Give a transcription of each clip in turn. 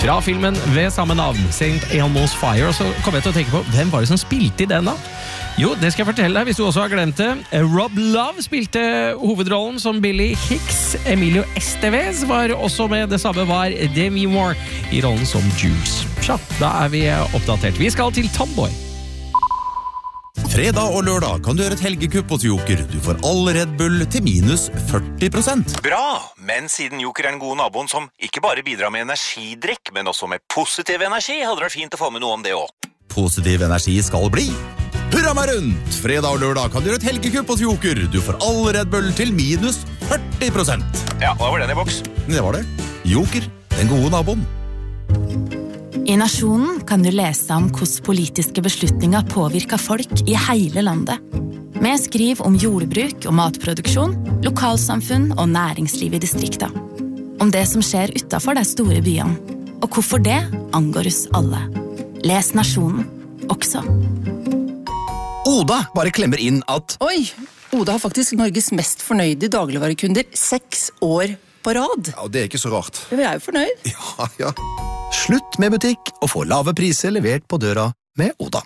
fra filmen ved samme navn, St. Elmo's Fire. Og så kom jeg til å tenke på, hvem var det som spilte i den da? Jo, det skal jeg fortelle deg hvis du også har glemt det. Rob Love spilte hovedrollen som Billy Hicks. Emilio Estevez var også med, det samme var Demi Moore i rollen som Jules. Så, da er vi oppdatert. Vi skal til Tomboy. Fredag og lørdag kan du gjøre et helgekupp hos Joker. Du får all Red Bull til minus 40%. Bra, men siden Joker er den gode naboen som ikke bare bidrar med energidrikk, men også med positiv energi, hadde det vært fint å få med noe om det også. Positiv energi skal bli. Hurra meg rundt! Fredag og lørdag kan du gjøre et helgekupp hos Joker. Du får all Red Bull til minus 40%. Ja, hva var den i boks? Det var det. Joker, den gode naboen. I Nasjonen kan du lese om hvordan politiske beslutninger påvirker folk i hele landet. Vi skriver om jordbruk og matproduksjon, lokalsamfunn og næringsliv i distrikta. Om det som skjer utenfor de store byene, og hvorfor det angår oss alle. Les Nasjonen også. Oda bare klemmer inn at Oi, Oda har faktisk Norges mest fornøyde dagligvarekunder 6 år på rad. Ja, det er ikke så rart. Vi er jo fornøyd. Ja. Slutt med butikk og få lave priser levert på døra med Oda.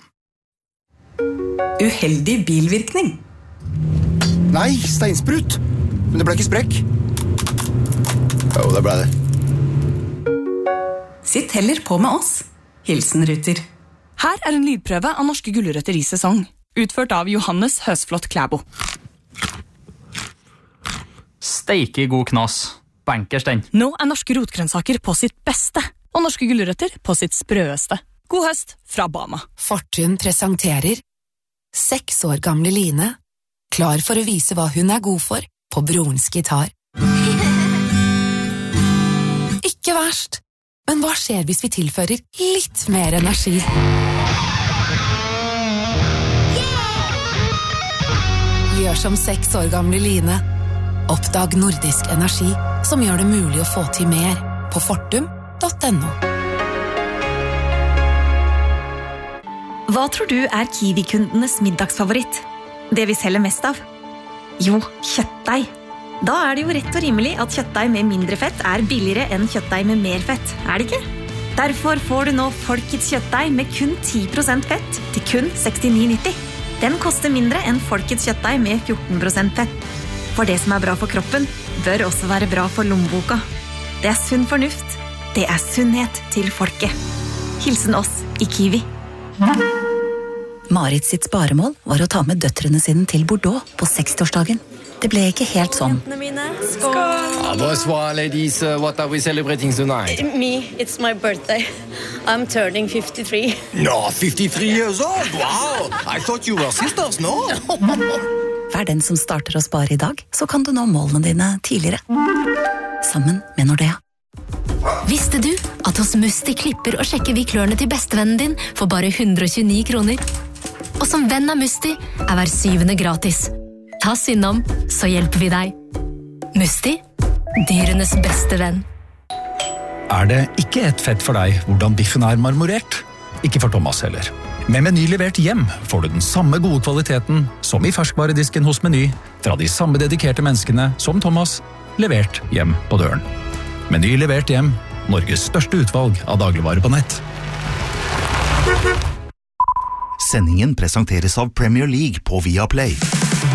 Uheldig bilvirkning. Nei, steinsprut. Men det ble ikke sprekk. Jo, det ble det. Sitt heller på med oss. Hilsen Ruter. Her er en lydprøve av norske gulrøtter i sesong, utført av Johannes Høsflot Klæbo. Steike god knas. Bankers den. Nå er norske rotgrønnsaker på sitt beste, og norske gulrøtter på sitt sprøeste. God høst fra Bama. Fortun presenterer 6 år gamle Line, klar for å vise hva hun er god for på brorens gitar. Ikke verst, men hva skjer hvis vi tilfører litt mer energi? Gjør som 6 år gamle Line. Oppdag nordisk energi som gjør det mulig å få til mer på fortum.no. Hva tror du er Kiwi-kundenes middagsfavoritt? Det vi selger mest av? Jo, kjøttdeig. Da er det jo rett og rimelig at kjøttdeig med mindre fett er billigere enn kjøttdeig med mer fett, er det ikke? Derfor får du nå Folkets kjøttdeig med kun 10% fett til kun 69,90. Den koster mindre enn Folkets kjøttdeig med 14% fett. For det som er bra for kroppen, bør også være bra for lommeboka. Det er sunn fornuft. Det er sunnhet til folket. Hilsen oss i Kiwi. Marit sitt sparemål var å ta med døtrene sine til Bordeaux på 60-årsdagen. Det ble ikke helt sånn. Skål! Bonsoir, ladies. What are we celebrating tonight? Me, it's my birthday. I'm turning 53. No, 53 years old? Wow! I thought you were sisters, no? Vær den som starter å spare i dag, så kan du nå målene dine tidligere. Sammen med Nordea. Visste du at hos Musti klipper og sjekker vi klørne til bestevennen din for bare 129 kroner? Og som venn av Musti er hver 7. gratis. Ta oss innom, så hjelper vi deg. Musti, dyrenes beste venn. Er det ikke et fett for deg hvordan biffen er marmorert? Ikke for Thomas heller. Med Meny levert hjem får du den samme gode kvaliteten som i ferskvaredisken hos Meny, fra de samme dedikerte menneskene som Thomas, levert hjem på døren. Meny levert hjem, Norges største utvalg av dagligvarer på nett. Sendingen presenteres av Premier League på Viaplay.